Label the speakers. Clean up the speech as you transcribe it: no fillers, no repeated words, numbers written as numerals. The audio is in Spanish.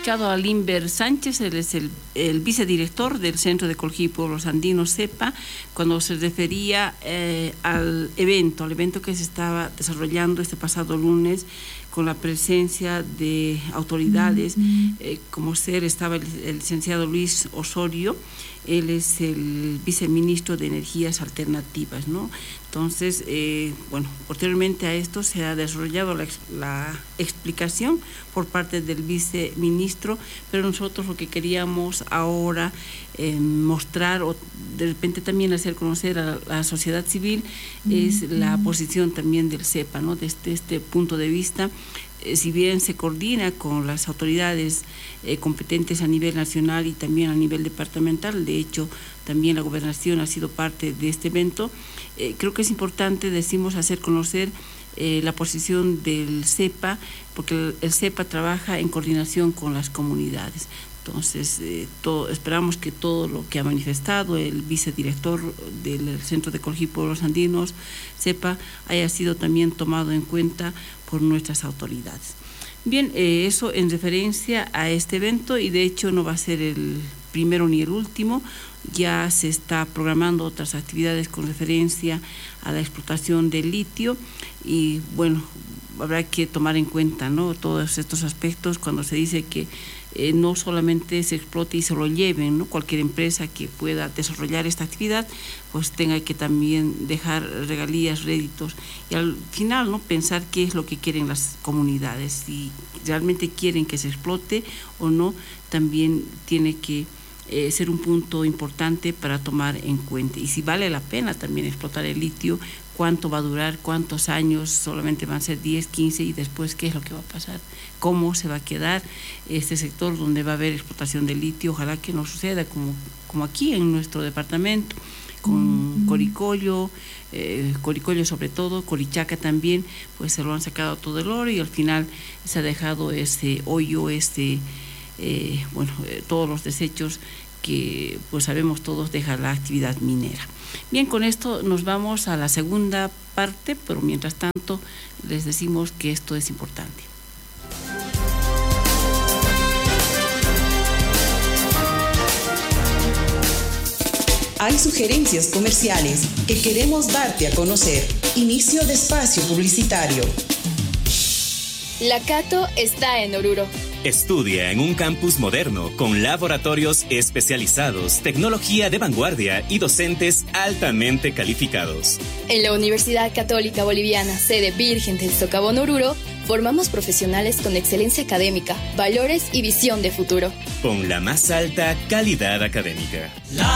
Speaker 1: explicado a Limber Sánchez, él es el vicedirector del Centro de Ecología y Pueblos Andinos, CEPA, cuando se refería al evento que se estaba desarrollando este pasado lunes con la presencia de autoridades, como estaba el licenciado Luis Osorio. Él es el viceministro de Energías Alternativas, ¿no? Entonces, posteriormente a esto se ha desarrollado la explicación por parte del viceministro, pero nosotros lo que queríamos ahora mostrar o de repente también hacer conocer a la sociedad civil es la posición también del CEPA, ¿no? Desde este punto de vista, si bien se coordina con las autoridades competentes a nivel nacional y también a nivel departamental, de hecho también la gobernación ha sido parte de este evento, creo que es importante, hacer conocer la posición del CEPA, porque el CEPA trabaja en coordinación con las comunidades. Entonces, esperamos que todo lo que ha manifestado el vicedirector del Centro de Ecología y Pueblos Andinos, CEPA, haya sido también tomado en cuenta por nuestras autoridades. Bien, eso en referencia a este evento, y de hecho no va a ser el primero ni el último. Ya se está programando otras actividades con referencia a la explotación del litio y habrá que tomar en cuenta, ¿no?, todos estos aspectos cuando se dice que no solamente se explote y se lo lleven, ¿no? Cualquier empresa que pueda desarrollar esta actividad, pues tenga que también dejar regalías, réditos y al final, ¿no?, pensar qué es lo que quieren las comunidades, si realmente quieren que se explote o no, también tiene que ser un punto importante para tomar en cuenta. Y si vale la pena también explotar el litio, cuánto va a durar, cuántos años, solamente van a ser 10, 15 y después qué es lo que va a pasar, cómo se va a quedar este sector donde va a haber explotación de litio. Ojalá que no suceda como aquí en nuestro departamento, con Coricollo sobre todo, Corichaca también, pues se lo han sacado todo el oro y al final se ha dejado ese hoyo, todos los desechos que pues sabemos todos deja la actividad minera. Bien, con esto nos vamos a la segunda parte, pero mientras tanto les decimos que esto es importante.
Speaker 2: Hay sugerencias comerciales que queremos darte a conocer. Inicio de espacio publicitario.
Speaker 3: La Cato está en Oruro.
Speaker 4: Estudia en un campus moderno con laboratorios especializados, tecnología de vanguardia y docentes altamente calificados.
Speaker 3: En la Universidad Católica Boliviana, sede Virgen del Socavón Oruro, formamos profesionales con excelencia académica, valores y visión de futuro.
Speaker 4: Con la más alta calidad académica.